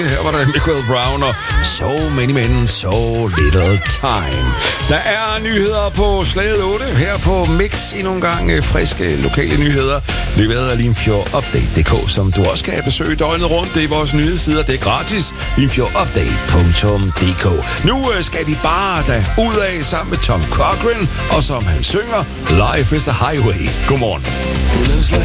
Her var der Nicole Brown og So Many Men, So Little Time. Der er nyheder på Slaget 8 her på Mix. Endnu en gang friske lokale nyheder. Leveret af Limfjordupdate.dk, som du også kan besøge døgnet rundt. Det er vores nyhedssider. Det er gratis. Limfjordupdate.dk. Nu skal de bare da ud af sammen med Tom Cochrane, og som han synger, Life is a Highway. Godmorgen.